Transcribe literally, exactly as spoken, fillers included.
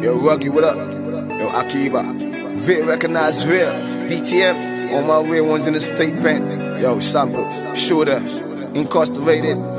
Yo, Ruggy, what up? Yo, Akiba. Vic recognized real. D T M, all my real ones in the state pen. Yo, Sample, Shooter, Incarcerated.